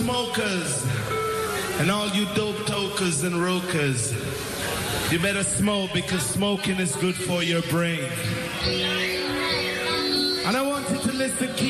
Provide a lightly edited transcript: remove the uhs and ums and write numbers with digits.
smokers and all you dope tokers and rokers, you better smoke because smoking is good for your brain. And I want you to listen.